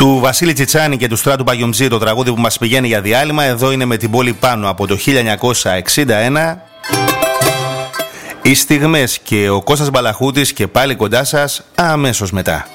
Του Βασίλη Τσιτσάνη και του Στράτου Παγιομτζή, το τραγούδι που μας πηγαίνει για διάλειμμα. Εδώ είναι με την πόλη πάνω από το 1961. Οι στιγμές και ο Κώστας Μπαλαχούτης και πάλι κοντά σας αμέσως μετά.